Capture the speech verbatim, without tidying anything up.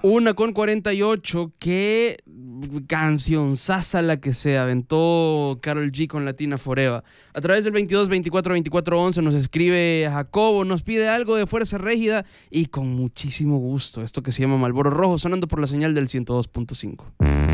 Una con cuarenta y ocho, qué cancionzaza la que se aventó Karol G con Latina Forever. A través del veintidós veinticuatro veinticuatro once nos escribe Jacobo, nos pide algo de Fuerza Régida y con muchísimo gusto. Esto que se llama Marlboro Rojo, sonando por la señal del ciento dos punto cinco.